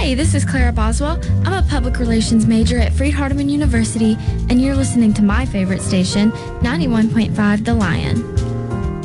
Hey, this is Clara Boswell. I'm a public relations major at Freed-Hardeman University, and you're listening to my favorite station, 91.5 The Lion.